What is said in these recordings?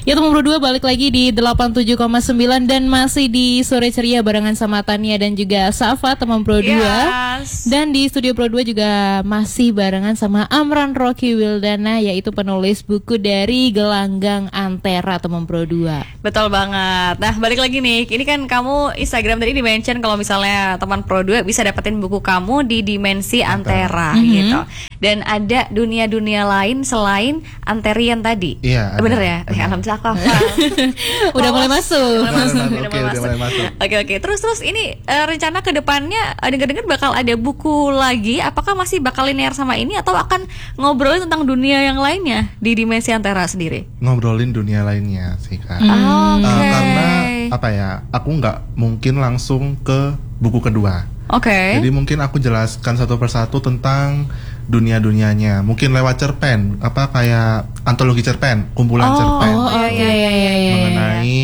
Ya teman berdua balik lagi di 87,9 dan masih di Sore Ceria barengan sama Tania dan juga Safa teman Pro 2. Yes. Dan di studio Pro 2 juga masih barengan sama Amran Rocky Wildana, yaitu penulis buku dari Gelanggang Antera teman Pro 2. Betul banget. Nah balik lagi nih, ini kan kamu Instagram tadi di-mention kalau misalnya teman Pro 2 bisa dapetin buku kamu di Dimensi Antera gitu. Dan ada dunia-dunia lain selain Anterian tadi. Iya. Bener ya? Alhamdulillah aku hafal. Udah mulai masuk. Udah mulai masuk. Oke. Terus ini rencana ke depannya dengar-dengar bakal ada buku lagi. Apakah masih bakal linear sama ini atau akan ngobrolin tentang dunia yang lainnya di Dimensi Antera sendiri? Ngobrolin dunia lainnya sih Kak. Karena apa ya? Aku nggak mungkin langsung ke buku kedua. Oke. Jadi mungkin aku jelaskan satu persatu tentang dunia-dunianya. Mungkin lewat cerpen, apa kayak antologi cerpen, kumpulan cerpen. Iya. Mengenai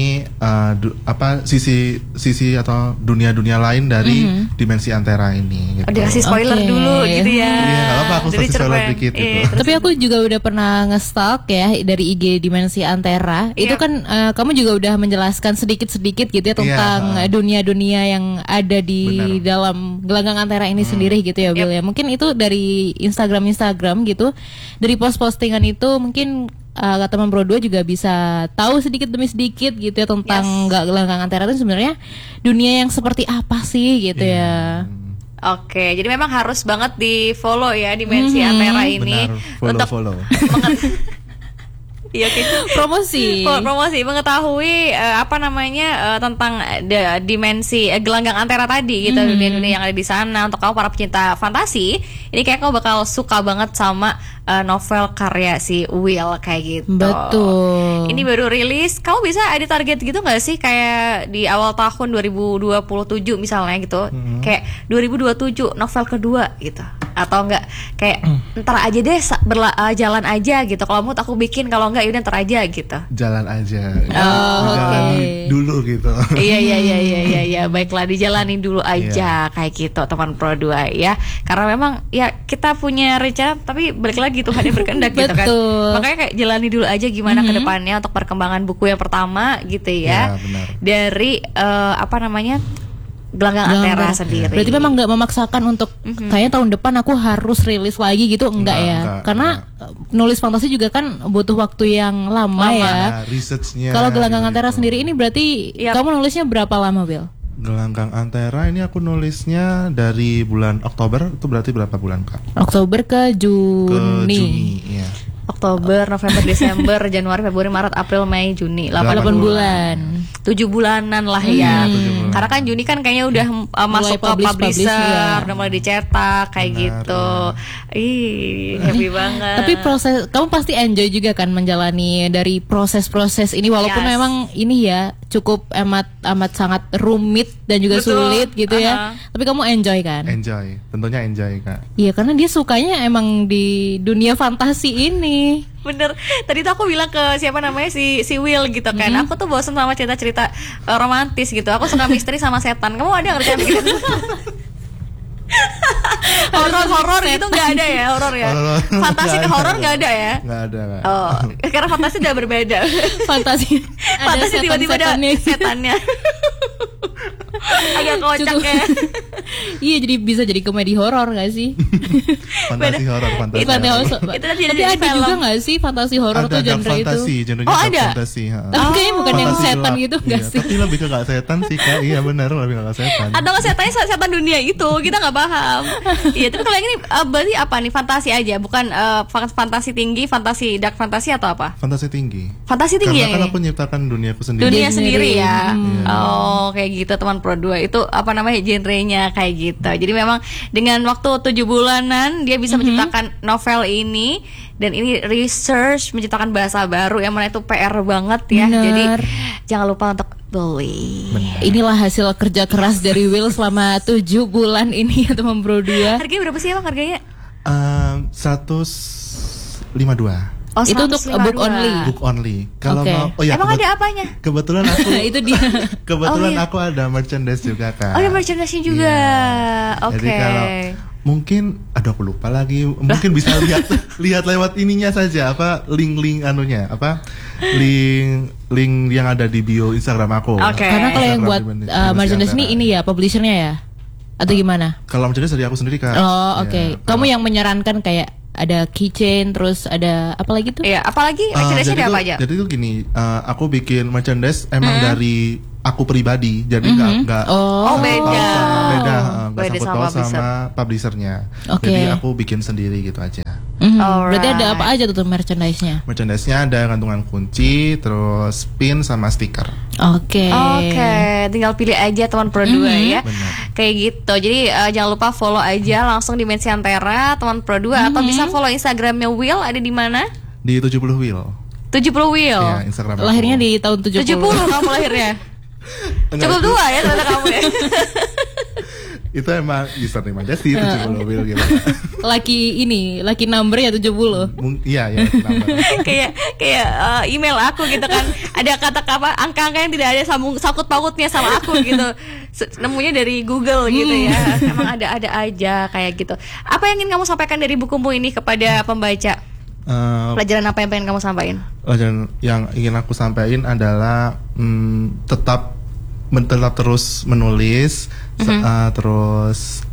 sisi atau dunia-dunia lain dari Dimensi Antera ini. Gitu. Dikasih spoiler dulu gitu ya. Iya, nggak apa aku kasih spoiler dikit gitu. Tapi aku juga udah pernah nge-stalk ya dari IG Dimensi Antera. Itu kan kamu juga udah menjelaskan sedikit-sedikit gitu ya tentang dunia-dunia yang ada di dalam Gelanggang Antera ini sendiri gitu ya, Bill ya. Mungkin itu dari Instagram gitu, dari post-postingan itu mungkin teman Pro 2 juga bisa tahu sedikit demi sedikit gitu ya tentang Gelanggang Antera itu sebenarnya dunia yang seperti apa sih gitu ya. Oke, jadi memang harus banget di follow ya Dimensi Antera ini. Benar, follow. Iya, promosi mengetahui tentang dimensi Gelanggang Antera tadi gitu, dunia-dunia yang ada di sana. Untuk kamu para pecinta fantasi, ini kayak kamu bakal suka banget sama novel karya si Will kayak gitu. Betul. Ini baru rilis, kamu bisa ada target gitu nggak sih kayak di awal tahun 2027 misalnya gitu, kayak 2027 novel kedua gitu, atau enggak kayak ntar aja deh jalan aja gitu. Kalau mood aku bikin, kalau enggak yaudah ntar aja gitu. Jalan aja. Jalan dulu gitu. Iya. Baiklah, dijalanin dulu aja kayak gitu teman Pro 2 ya. Karena memang ya kita punya rencana, tapi balik lagi Tuhan yang berkehendak gitu kan. Makanya kayak jalani dulu aja gimana ke depannya untuk perkembangan buku yang pertama gitu ya. Benar. Dari Gelanggang Antera sendiri. Berarti memang nggak memaksakan untuk kayaknya tahun depan aku harus rilis lagi gitu, enggak. Karena nulis fantasi juga kan butuh waktu yang lama ya. Researchnya. Kalau Gelanggang Antera sendiri ini berarti kamu nulisnya berapa lama, Bill? Gelanggang Antera ini aku nulisnya dari bulan Oktober, itu berarti berapa bulan Kak? Oktober ke Juni. Iya. Oktober, November, Desember, Januari, Februari, Maret, April, Mei, Juni. 8 bulan. 7 bulanan lah ya. Karena kan Juni kan kayaknya udah masuk ke publisher, udah mulai dicetak kayak gitu. Happy banget. Tapi kamu pasti enjoy juga kan menjalani dari proses-proses ini, walaupun memang ini ya cukup amat sangat rumit dan juga sulit gitu ya. Tapi kamu enjoy kan? Enjoy, tentunya enjoy Kak. Iya, karena dia sukanya emang di dunia fantasi ini. Bener, tadi tuh aku bilang ke siapa namanya si Will gitu kan, aku tuh bosan sama cerita-cerita romantis gitu, aku suka misteri sama setan. Kamu ada ngerti gitu? Horor gitu nggak ada ya, horor ya. Fantasi ke horor nggak ada ya? Nggak ada. Oh, karena fantasi udah berbeda. Fantasi tiba-tiba ada setannya. Agak kocak ya. Iya, jadi bisa jadi komedi horor nggak sih? Fantasi horor. Tapi ada juga nggak sih fantasi horor tuh genre itu? Oh ada. Fantasi. Tapi kayaknya bukan yang setan gitu nggak sih? Tapi lebih ke nggak setan sih Kak. Iya benar, lebih ke nggak setan. Atau setannya setan dunia itu kita nggak paham. Iya, tapi kalau yang ini berarti apa nih, fantasi aja, bukan fantasi tinggi, fantasi dark fantasi atau apa? Fantasi tinggi. Fantasi tinggi karena ya. Kan aku nyiptakan duniaku sendiri. Dunia sendiri ya. Oh, kayak gitu teman Pro 2 itu genrenya kayak gitu. Jadi memang dengan waktu 7 bulanan dia bisa menciptakan novel ini, dan ini research menciptakan bahasa baru yang mana itu PR banget ya. Bener. Jadi jangan lupa untuk beli. Inilah hasil kerja keras dari Will selama 7 bulan ini ya teman Pro 2. Harganya berapa sih emang harganya? 152. Oh, itu untuk book only. Book only. Kalau mau, emang ada apanya? Kebetulan aku itu dia. Kebetulan aku ada merchandise juga Kak. Oh, ada merchandise juga. Oke. Jadi kalau mungkin aku lupa lagi, mungkin bisa lihat lewat ininya saja, link anunya, link yang ada di bio Instagram aku. Oke. Karena kalau yang Instagram buat merchandise ini ya publishernya ya, atau gimana? Kalau merchandise dari aku sendiri, Kak. Oh oke. Ya, Kamu yang menyarankan kayak ada keychain, terus ada apa lagi tuh? Iya, apalagi merchandise-nya apa aja? Jadi tuh gini, aku bikin merchandise emang dari aku pribadi, jadi nggak Oh, beda. nggak Beda sangkut sama paut sama publishernya. Oke. Jadi aku bikin sendiri gitu aja. Berarti ada Alright. apa aja tuh merchandise-nya? Merchandise-nya ada gantungan kunci, terus pin sama stiker. Oke. Oke, tinggal pilih aja teman Pro 2 ya. Benar. Kayak gitu. Jadi jangan lupa follow aja langsung Dimensi Antera teman Pro 2 atau bisa follow Instagramnya Will, ada di mana? Di 70 Wheel. 70 Will. Ya, Instagram aku. Lahirnya di tahun 70. 70 kamu lahirnya. Enggak, 72 ya ternyata kamu ya. itu emang username aja sih 70 Wheel gitu. Laki number ya 70. Iya, ya, itu number. kayak email aku gitu kan, ada kata apa angka-angka yang tidak ada sangkut pautnya sama aku gitu. Nemunya dari Google gitu ya. Emang ada aja kayak gitu. Apa yang ingin kamu sampaikan dari bukumu ini kepada pembaca? Pelajaran apa yang pengen kamu sampaikan? Pelajaran yang ingin aku sampaikan adalah tetap terus menulis, terus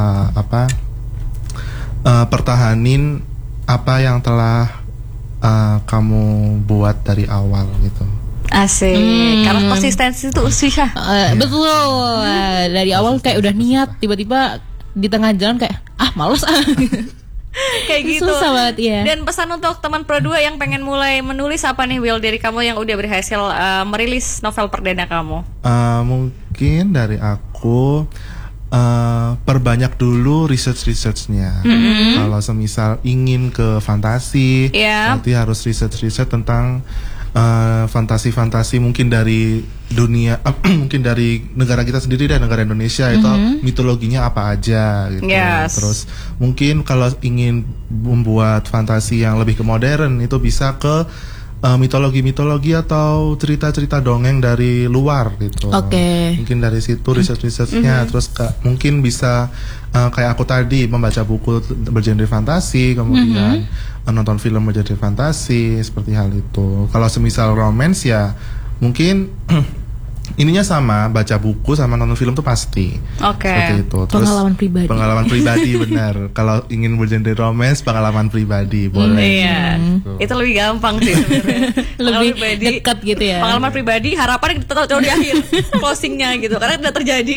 pertahanin apa yang telah kamu buat dari awal gitu. Asik, karena konsistensi itu susah. Betul. Dari awal kayak udah niat, tiba-tiba di tengah jalan kayak males Kayak gitu. Susah banget ya. Dan pesan untuk teman Pro 2 yang pengen mulai menulis apa nih Will, dari kamu yang udah berhasil merilis novel perdana kamu? Mungkin dari aku perbanyak dulu researchnya. Kalau semisal ingin ke fantasi, nanti harus research tentang fantasi mungkin dari dunia, mungkin dari negara kita sendiri dan negara Indonesia itu mitologinya apa aja gitu. Terus mungkin kalau ingin membuat fantasi yang lebih ke modern itu bisa ke mitologi atau cerita-cerita dongeng dari luar gitu. Mungkin dari situ researchnya. Terus mungkin bisa kayak aku tadi membaca buku bergenre fantasi, kemudian nonton film bergenre fantasi, seperti hal itu. Kalau semisal romance ya mungkin ininya sama, baca buku sama nonton film tuh pasti. Seperti itu. Terus pengalaman pribadi benar. Kalau ingin bergenre romance, pengalaman pribadi boleh. Iya. Itu lebih gampang sih sebenarnya. Lebih dekat gitu ya. Pengalaman pribadi, harapan kita tahu di akhir closingnya gitu, karena tidak terjadi.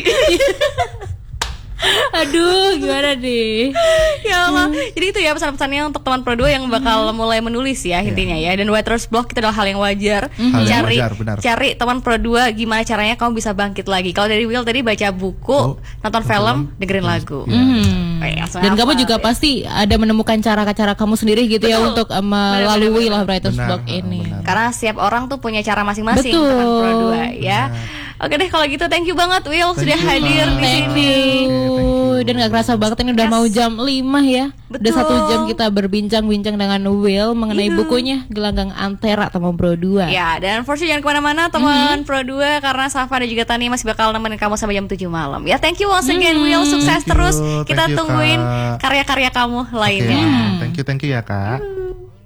Aduh, gimana deh? Ya Allah. Jadi itu ya pesan-pesannya untuk teman Pro 2 yang bakal mulai menulis ya intinya ya. Dan writer's block itu adalah hal yang wajar. Cari teman Pro 2 gimana caranya kamu bisa bangkit lagi. Kalau dari Will tadi baca buku, nonton film, dengerin lagu. Dan kamu juga pasti ada menemukan cara-cara kamu sendiri gitu ya untuk melalui lah writer's block ini. Karena setiap orang tuh punya cara masing-masing teman Pro 2 ya. Oke deh kalau gitu, thank you banget Will sudah hadir di sini. Dan gak kerasa banget ini udah mau jam 5 ya. Udah 1 jam kita berbincang-bincang dengan Will mengenai bukunya Gelanggang Antera teman Pro 2. Ya, dan for sure jangan kemana-mana teman Pro 2, karena Safa dan juga Tani masih bakal nemenin kamu sampai jam 7 malam. Ya, thank you once again Will, sukses terus. Kita tungguin karya-karya kamu lainnya. Thank you ya Kak.